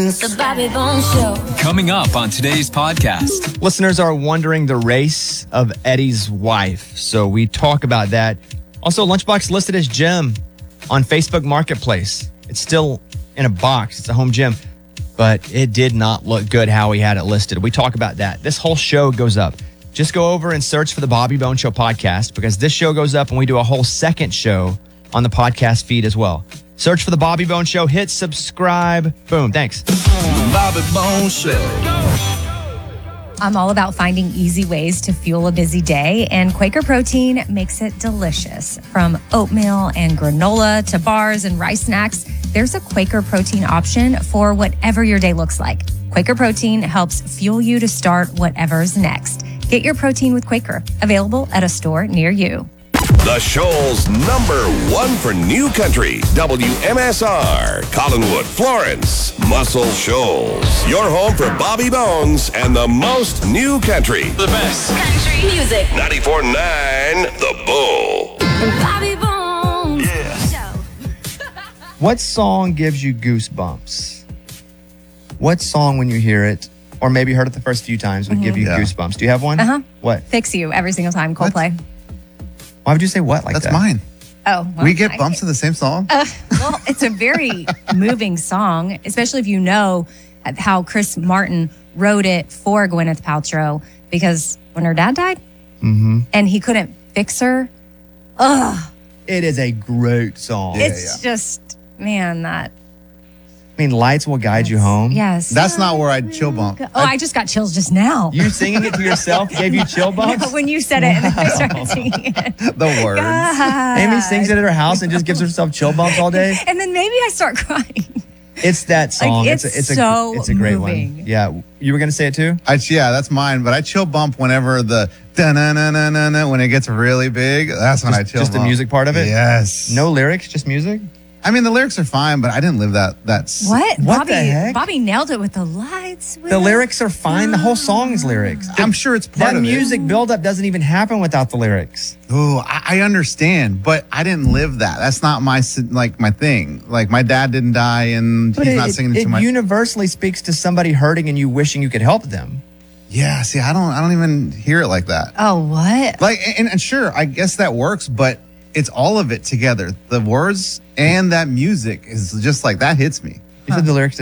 The Bobby Bones Show. Coming up on today's podcast. Listeners are wondering the race of Eddie's wife, so we talk about that. Also, Lunchbox listed as gym on Facebook Marketplace. It's still in a box. It's a home gym, but it did not look good how he had it listed. We talk about that. This whole show goes up. Just go over and search for the Bobby Bones Show podcast, because this show goes up and we do a whole second show on the podcast feed as well. Search for the Bobby Bones Show. Hit subscribe. Boom. Thanks. Bobby Bones Show. I'm all about finding easy ways to fuel a busy day, and Quaker Protein makes it delicious. From oatmeal and granola to bars and rice snacks, there's a Quaker Protein option for whatever your day looks like. Quaker Protein helps fuel you to start whatever's next. Get your protein with Quaker, available at a store near you. The Shoals #1 for New Country, WMSR, Collinwood, Florence, Muscle Shoals. Your home for Bobby Bones and the most new country. The best. Country music. 94.9 The Bull. The Bobby Bones Show. What song gives you goosebumps? What song, when you hear it, or maybe heard it the first few times, would give you goosebumps? Do you have one? Uh-huh. What? Fix You every single time, Coldplay. Why would you say what like That's that? mine. Oh, well, We get bumps to the same song? Well, it's a very moving song, especially if you know how Chris Martin wrote it for Gwyneth Paltrow, because when her dad died and he couldn't fix her, It is a great song. it's just, man, that. I mean, Lights Will Guide You Home. Yes. That's not where I'd chill bump. Oh, I just got chills just now. You singing it to yourself gave you chill bumps? When you said it and then I started singing it. The words. Amy sings it at her house and just gives herself chill bumps all day. And then maybe I start crying. It's that song. Like, it's so it's a great moving. one. Yeah. You were going to say it too? Yeah, that's mine. But I chill bump whenever the da-na-na-na-na-na, when it gets really big. That's when I chill Just bump. the music part of it? Yes. No lyrics, just music? I mean, the lyrics are fine, but I didn't live that. What? What the heck? Bobby nailed it with the lights. The lyrics are fine. The whole song is lyrics. I'm sure it's part That of music buildup doesn't even happen without the lyrics. it. Oh, I understand, but I didn't live that. That's not my thing. Like, my dad didn't die, and he's not singing it it to my. universally speaks to somebody hurting and you wishing you could help them. Yeah, see, I don't even hear it like that. Oh, what? Like, and sure, I guess that works, but it's all of it together. The words and that music is just like, that hits me. You said the lyrics